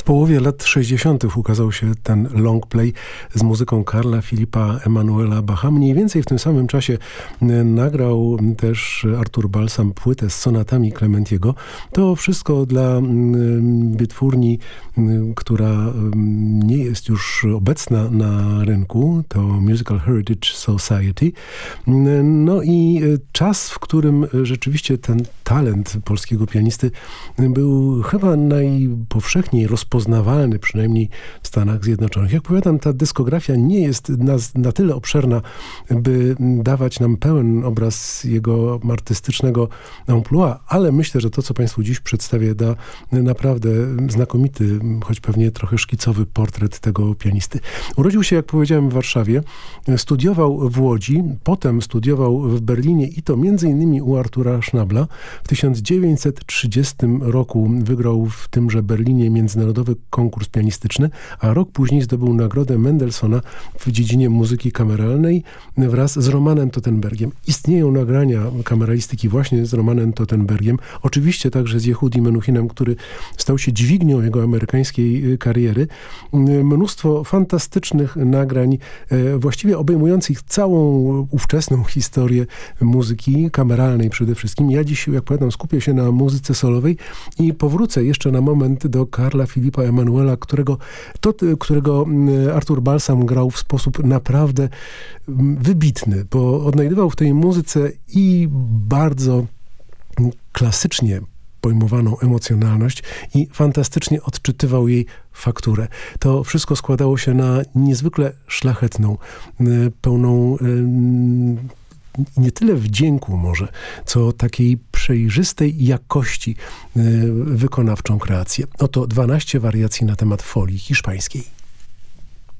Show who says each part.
Speaker 1: połowie lat 60. ukazał się ten long play z muzyką Karla Filipa Emanuela Bacha. Mniej więcej w tym samym czasie nagrał też Artur Balsam płytę z sonatami Clementiego. To wszystko dla wytwórni, która nie jest już obecna na rynku. To Musical Heritage Society. No i czas, w którym rzeczywiście ten talent polskiego pianisty był chyba najpowszechniej rozpoznawalny, przynajmniej w Stanach Zjednoczonych. Jak powiadam, ta dyskografia nie jest na tyle obszerna, by dawać nam pełen obraz jego artystycznego amplua, ale myślę, że to, co Państwu dziś przedstawię, da naprawdę znakomity, choć pewnie trochę szkicowy portret tego pianisty. Urodził się, jak powiedziałem, w Warszawie, studiował w Łodzi, potem studiował w Berlinie i to między innymi u Artura Schnabla. W 1930 roku wygrał w tymże Berlinie międzynarodowy konkurs pianistyczny, a rok później zdobył nagrodę Mendelssohna w dziedzinie muzyki kameralnej wraz z Romanem Tottenbergiem. Istnieją nagrania kameralistyki właśnie z Romanem Tottenbergiem, oczywiście także z Yehudi Menuhinem, który stał się dźwignią jego amerykańskiej kariery. Mnóstwo fantastycznych nagrań, właściwie obejmujących całą ówczesną historię muzyki kameralnej przede wszystkim. Ja dziś, jak powiadam, skupię się na muzyce solowej i powrócę jeszcze na moment do Karla Filipa Emanuela, którego Artur Balsam grał w sposób naprawdę wybitny, bo odnajdywał w tej muzyce i bardzo klasycznie pojmowaną emocjonalność i fantastycznie odczytywał jej fakturę. To wszystko składało się na niezwykle szlachetną, pełną nie tyle wdzięku może, co takiej przejrzystej jakości wykonawczą kreację. Oto 12 wariacji na temat folii hiszpańskiej.